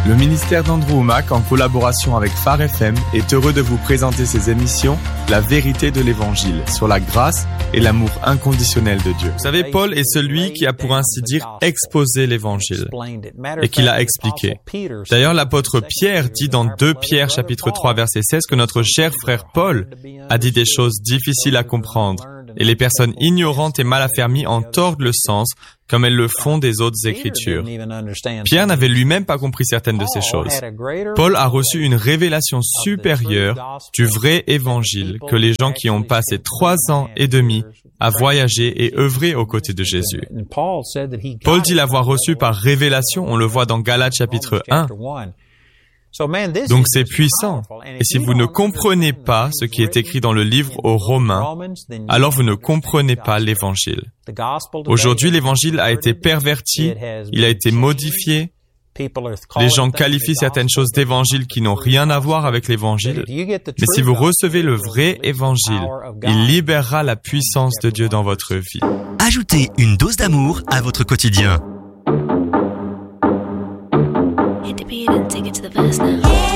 Le ministère d'Andrew Wommack, en collaboration avec Phare FM, est heureux de vous présenter ses émissions « La vérité de l'Évangile » sur la grâce et l'amour inconditionnel de Dieu. Vous savez, Paul est celui qui a, pour ainsi dire, exposé l'Évangile et qui l'a expliqué. D'ailleurs, l'apôtre Pierre dit dans 2 Pierre chapitre 3 verset 16 que notre cher frère Paul a dit des choses difficiles à comprendre et les personnes ignorantes et mal affermies en tordent le sens comme elles le font des autres Écritures. Pierre n'avait lui-même pas compris certaines de ces choses. Paul a reçu une révélation supérieure du vrai Évangile que les gens qui ont passé 3 ans et demi à voyager et œuvrer aux côtés de Jésus. Paul dit l'avoir reçu par révélation, on le voit dans Galates chapitre 1. Donc c'est puissant. Et si vous ne comprenez pas ce qui est écrit dans le livre aux Romains, alors vous ne comprenez pas l'Évangile. Aujourd'hui, l'Évangile a été perverti, il a été modifié. Les gens qualifient certaines choses d'évangile qui n'ont rien à voir avec l'évangile. Mais si vous recevez le vrai évangile, il libérera la puissance de Dieu dans votre vie. Ajoutez une dose d'amour à votre quotidien. Hit the beat and take it to the verse now.